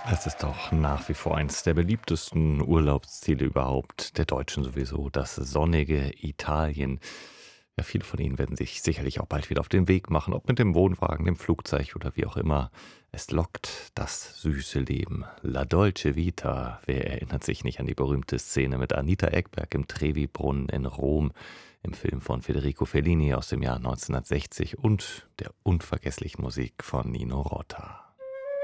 Es ist doch nach wie vor eines der beliebtesten Urlaubsziele überhaupt, der Deutschen sowieso, das sonnige Italien. Ja, viele von Ihnen werden sich sicherlich auch bald wieder auf den Weg machen, ob mit dem Wohnwagen, dem Flugzeug oder wie auch immer. Es lockt das süße Leben. La Dolce Vita. Wer erinnert sich nicht an die berühmte Szene mit Anita Ekberg im Trevi-Brunnen in Rom, im Film von Federico Fellini aus dem Jahr 1960 und der unvergesslichen Musik von Nino Rota.